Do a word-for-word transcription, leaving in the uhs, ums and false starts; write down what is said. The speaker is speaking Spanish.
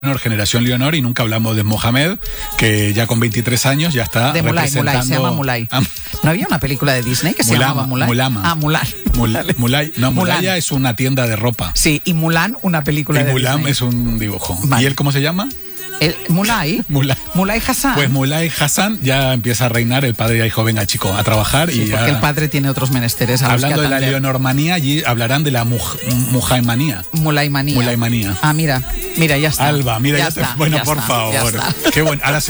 Generación Leonor, y nunca hablamos de Mohamed, que ya con veintitrés años ya está de Mulay, representando... Mulay, se llama Mulay. Ah, ¿No había una película de Disney que se Mulama, llamaba Mulay? Mulama. Ah, Mulan. Mul, Mulay, no, Mulan. Mulaya es una tienda de ropa. Sí, y Mulan, una película Y de Mulan Disney. es un dibujo. Vale. ¿Y él cómo se llama? El, Mulay. Mulay. Mulay Hassan. Pues Mulay Hassan ya empieza a reinar, el padre ya dijo, venga chico, a trabajar. Sí, y ya... porque el padre tiene otros menesteres. A los Hablando que de la atender. leonormanía, allí hablarán de la muj, mujaimanía. Mulaymanía. Mulaymanía. Ah, mira, mira, ya está. Alba, mira, ya ya te- está, bueno, ya por está, ya favor. está. Qué bueno. Ahora se